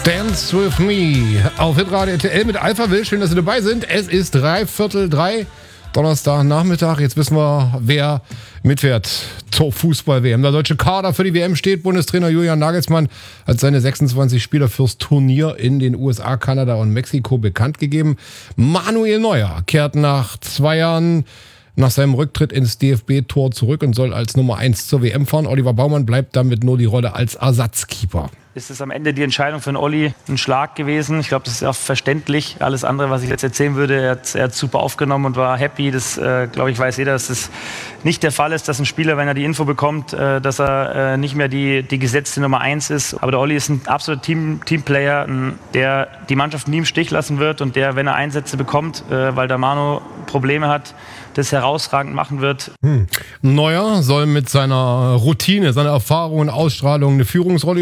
Dance with me auf Hitradio RTL mit Alpha Will. Schön, dass Sie dabei sind. Es ist 3:45 Donnerstagnachmittag. Jetzt wissen wir, wer mitfährt zur Fußball-WM. Der deutsche Kader für die WM steht. Bundestrainer Julian Nagelsmann hat seine 26 Spieler fürs Turnier in den USA, Kanada und Mexiko bekannt gegeben. Manuel Neuer kehrt nach 2 Jahren nach seinem Rücktritt ins DFB-Tor zurück und soll als Nummer 1 zur WM fahren. Oliver Baumann bleibt damit nur die Rolle als Ersatzkeeper. Ist es am Ende die Entscheidung für den Olli ein Schlag gewesen? Ich glaube, das ist auch verständlich. Alles andere, was ich jetzt erzählen würde, er hat super aufgenommen und war happy. Das, glaube ich, weiß jeder, dass das nicht der Fall ist, dass ein Spieler, wenn er die Info bekommt, dass er nicht mehr die gesetzte Nummer 1 ist. Aber der Olli ist ein absoluter Teamplayer, der die Mannschaft nie im Stich lassen wird und der, wenn er Einsätze bekommt, weil der Manu Probleme hat, das herausragend machen wird. Neuer soll mit seiner Routine, seiner Erfahrung und Ausstrahlung eine Führungsrolle